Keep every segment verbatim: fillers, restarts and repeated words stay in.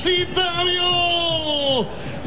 Universitario.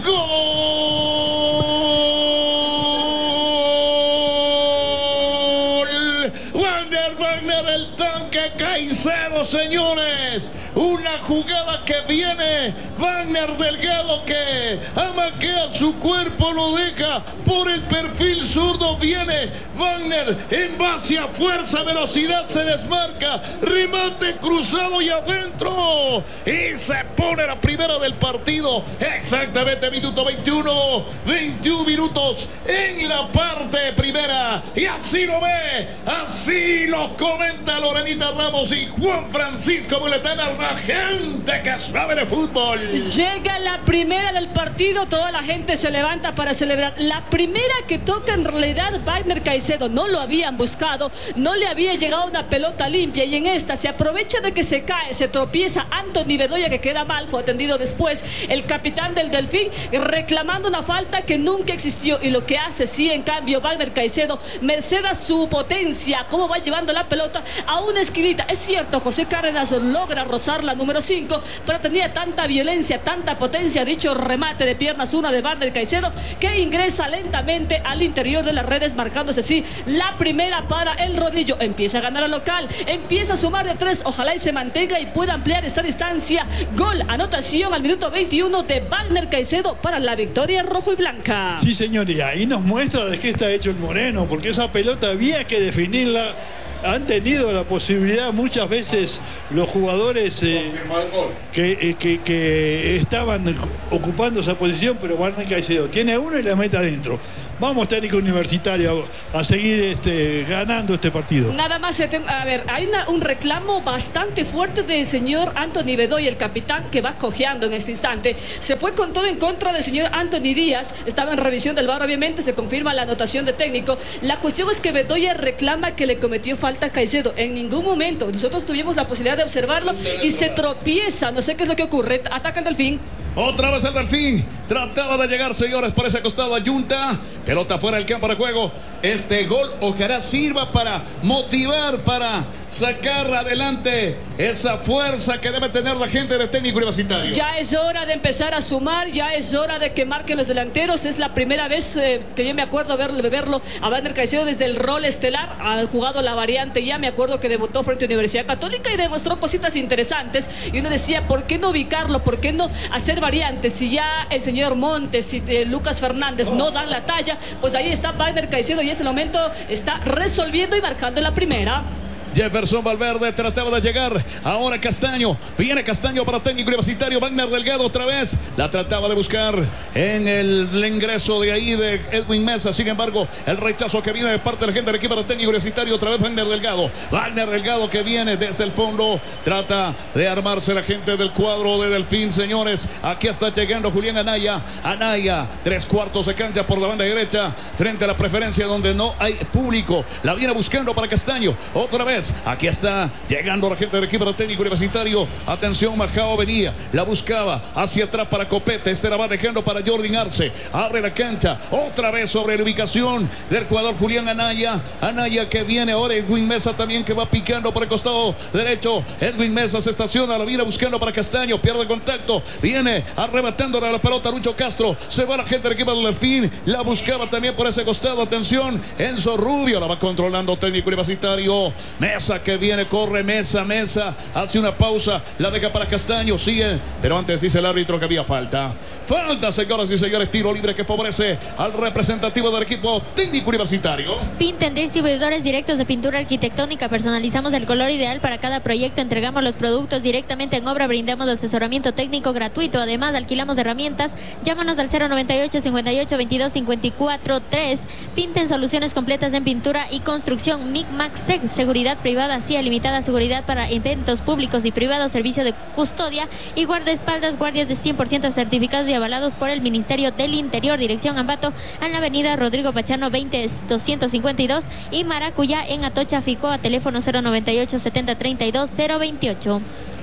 ¡Gol! Wander Wagner, el tanque Caicedo, señores. Una jugada que viene Wagner Delgado, que amaquea su cuerpo, lo deja por el perfil zurdo. Viene Wagner en base a fuerza, velocidad, se desmarca, remate cruzado y adentro, y se pone la primera del partido. Exactamente minuto veintiuno, veintiún minutos en la parte primera, y así lo ve, así lo comenta Lorenita Ramos y Juan Francisco Buletana, la gente que sabe de fútbol. Llega la primera del partido, toda la gente se levanta para celebrar. La primera que toca en realidad Wagner Caicedo, no lo habían buscado, no le había llegado una pelota limpia, y en esta se aprovecha de que se cae, se tropieza Anthony Bedoya, que queda mal, fue atendido después el capitán del Delfín, reclamando una falta que nunca existió, y lo que hace sí en cambio Wagner Caicedo, merced a su potencia, cómo va llevando la pelota a una esquinita. Es cierto, José Cárdenas logra rozar la número cinco, pero tenía tanta violencia, tanta potencia dicho remate de piernas una de Wagner Caicedo, que ingresa lentamente al interior de las redes, marcándose así la primera para el rodillo. Empieza a ganar al local, empieza a sumar de tres, ojalá y se mantenga y pueda ampliar esta distancia. Gol, anotación al minuto veintiuno de Wagner Caicedo para la victoria rojo y blanca. Sí, señor, y ahí nos muestra de qué está hecho el Moreno, porque esa pelota había que definirla. Han tenido la posibilidad muchas veces los jugadores eh, que, eh, que, que estaban ocupando esa posición, pero Wagner Caicedo tiene uno y la mete adentro. Vamos, técnico Universitario, a seguir este, ganando este partido. Nada más, a ver, hay una, un reclamo bastante fuerte del señor Anthony Bedoya, el capitán, que va cojeando en este instante. Se fue con todo en contra del señor Anthony Díaz, estaba en revisión del V A R, obviamente, se confirma la anotación de técnico. La cuestión es que Bedoya reclama que le cometió falta a Caicedo. En ningún momento, nosotros tuvimos la posibilidad de observarlo y se tropieza, no sé qué es lo que ocurre, ataca el Delfín. Otra vez el Delfín, trataba de llegar, señores, por ese costado a Junta, pelota fuera del campo de juego. Este gol ojalá sirva para motivar, para sacar adelante esa fuerza que debe tener la gente del técnico Universitario. Ya es hora de empezar a sumar, ya es hora de que marquen los delanteros. Es la primera vez eh, que yo me acuerdo verlo, verlo a Wagner Caicedo desde el rol estelar. Ha jugado la variante ya, me acuerdo que debutó frente a Universidad Católica y demostró cositas interesantes. Y uno decía, ¿por qué no ubicarlo? ¿Por qué no hacer variantes? Si ya el señor Montes y eh, Lucas Fernández no dan la talla, pues ahí está Wagner Caicedo y en ese momento está resolviendo y marcando la primera. Jefferson Valverde trataba de llegar, ahora Castaño, viene Castaño para técnico Universitario. Wagner Delgado otra vez, la trataba de buscar en el, el ingreso de ahí de Edwin Mesa, sin embargo el rechazo que viene de parte de la gente del equipo del técnico Universitario. Otra vez Wagner Delgado, Wagner Delgado que viene desde el fondo, trata de armarse la gente del cuadro de Delfín, señores. Aquí está llegando Julián Anaya, Anaya, tres cuartos de cancha por la banda derecha, frente a la preferencia donde no hay público, la viene buscando para Castaño, otra vez. Aquí está llegando la gente del equipo técnico Universitario. Atención, Majao venía, la buscaba hacia atrás para Copete. Este la va dejando para Jordi Arce. Abre la cancha otra vez sobre la ubicación del jugador Julián Anaya. Anaya que viene ahora. Edwin Mesa también que va picando por el costado derecho. Edwin Mesa se estaciona, la viene buscando para Castaño. Pierde contacto. Viene arrebatando la pelota Lucho Castro. Se va la gente del equipo del Delfín. La buscaba también por ese costado. Atención, Enzo Rubio la va controlando técnico Universitario. Mesa que viene, corre Mesa, Mesa hace una pausa, la deja para Castaño, sigue, pero antes dice el árbitro que había falta. Falta, señoras y señores, tiro libre que favorece al representativo del equipo técnico Universitario. Pinten, distribuidores directos de pintura arquitectónica, personalizamos el color ideal para cada proyecto, entregamos los productos directamente en obra, brindamos asesoramiento técnico gratuito, además alquilamos herramientas. Llámanos al cero noventa y ocho, cincuenta y ocho, veintidós, cincuenta y cuatro, tres. Pinten, soluciones completas en pintura y construcción. Micmac Sec, seguridad privada, C I A limitada, seguridad para eventos públicos y privados, servicio de custodia y guardaespaldas, guardias de cien por ciento certificados y avalados por el Ministerio del Interior. Dirección Ambato, en la avenida Rodrigo Pachano veinte, doscientos cincuenta y dos, y Maracuyá en Atocha, Ficoa, teléfono cero noventa y ocho, setenta, treinta y dos, cero veintiocho.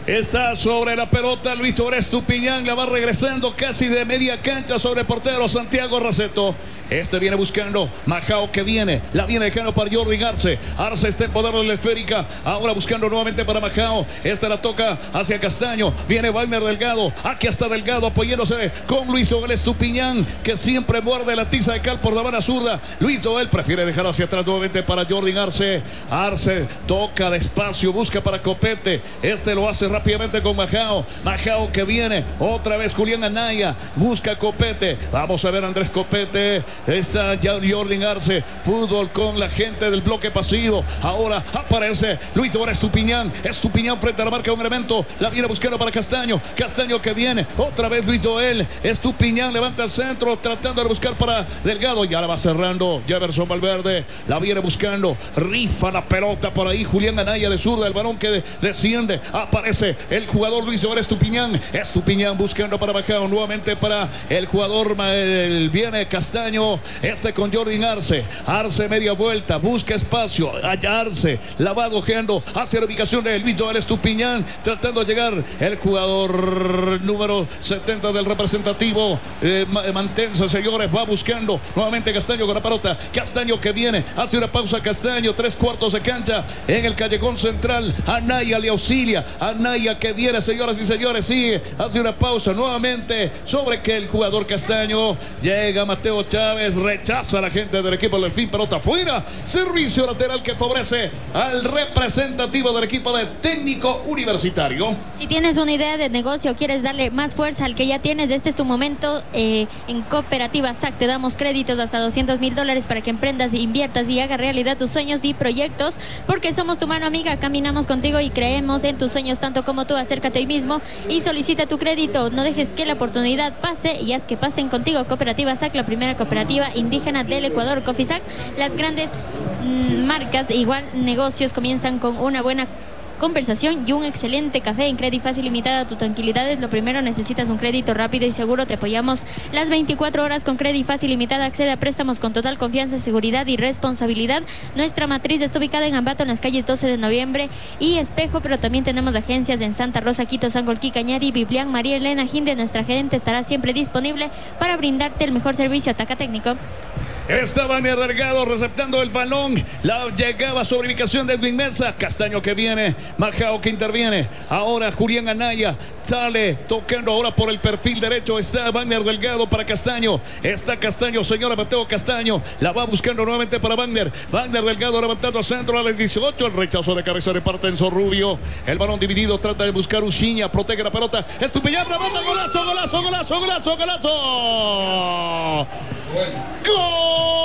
Está sobre la pelota Luis sobre Estupiñán, la va regresando casi de media cancha sobre el portero Santiago Raceto. Este viene buscando, Majao que viene, la viene dejando para Jordi Arce. Arce está en poder de la esférica, ahora buscando nuevamente para Majao. Esta la toca hacia Castaño, viene Wagner Delgado, aquí está Delgado apoyándose con Luis Joel Estupiñán, que siempre muerde la tiza de cal por la banda zurda. Luis Joel prefiere dejar hacia atrás nuevamente para Jordi Arce. Arce toca despacio, busca para Copete, este lo hace rápidamente con Majao. Majao que viene, otra vez Julián Anaya, busca Copete. Vamos a ver Andrés Copete. Está ya Jordi Arce. Fútbol con la gente del bloque pasivo. Ahora aparece Luis Joel Estupiñán. Estupiñán frente a la marca de un elemento. La viene buscando para Castaño. Castaño que viene, otra vez Luis Joel. Estupiñán levanta el centro, tratando de buscar para Delgado. Ya la va cerrando Jefferson Valverde. La viene buscando. Rifa la pelota por ahí. Julián Anaya de zurda. El balón que desciende. Aparece el jugador Luis Joel Estupiñán. Estupiñán buscando para Majao. Nuevamente para el jugador el viene Castaño. Este con Jordi Arce. Arce media vuelta. Busca espacio. Allá Arce. La va dojeando hacia la ubicación de Luis Joel Estupiñán. Tratando de llegar el jugador número setenta del representativo. Eh, manténse, señores. Va buscando nuevamente Castaño con la pelota. Castaño que viene. Hace una pausa Castaño. Tres cuartos de cancha en el callejón central. Anaya le auxilia. Anaya que viene, señoras y señores, sigue, hace una pausa nuevamente sobre que el jugador Castaño. Llega Mateo Chávez, rechaza a la gente del equipo del Delfín, pelota fuera. Servicio lateral que favorece al representativo del equipo de Técnico Universitario. Si tienes una idea de negocio, quieres darle más fuerza al que ya tienes, este es tu momento. Eh, en Cooperativa S A C te damos créditos hasta doscientos mil dólares para que emprendas, inviertas y hagas realidad tus sueños y proyectos, porque somos tu mano amiga, caminamos contigo y creemos en tus sueños tanto como tú. Acércate hoy mismo y solicita tu crédito. No dejes que la oportunidad pase y haz que pasen contigo. Cooperativa S A C, la primera cooperativa indígena del Ecuador. Cofisac, las grandes mmm, marcas e igual negocios comienzan con una buena conversación y un excelente café. En Credit Fácil Limitada, tu tranquilidad es lo primero. Necesitas un crédito rápido y seguro. Te apoyamos las veinticuatro horas con Credit Fácil Limitada. Accede a préstamos con total confianza, seguridad y responsabilidad. Nuestra matriz está ubicada en Ambato, en las calles doce de noviembre y Espejo, pero también tenemos agencias en Santa Rosa, Quito, Sangolquí, Cañari, Biblián. María Elena Ginde, nuestra gerente, estará siempre disponible para brindarte el mejor servicio. Ataca Técnico. Está Wagner Delgado receptando el balón. La llegaba sobre ubicación de Edwin Mesa. Castaño que viene. Majao que interviene. Ahora Julián Anaya sale tocando ahora por el perfil derecho. Está Wagner Delgado para Castaño. Está Castaño, señora Mateo Castaño. La va buscando nuevamente para Wagner. Wagner Delgado levantando al centro a las dieciocho. El rechazo de cabeza de parte Enzo Rubio. El balón dividido. Trata de buscar Uchiña. Protege la pelota. Estupiñán, remata. Golazo, golazo, golazo, golazo, golazo. ¡Gol!